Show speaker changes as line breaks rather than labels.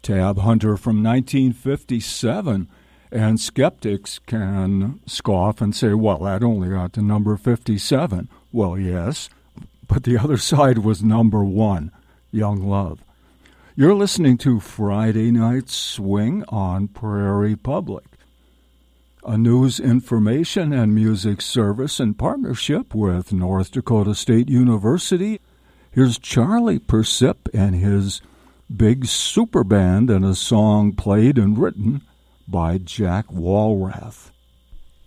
Tab Hunter from 1957, and skeptics can scoff and say, well, that only got to number 57. Well, yes, but the other side was number 1, Young Love. You're listening to Friday Night Swing on Prairie Public, a news, information, and music service in partnership with North Dakota State University. Here's Charlie Persip and his Big Super Band and a song played and written by Jack Walrath.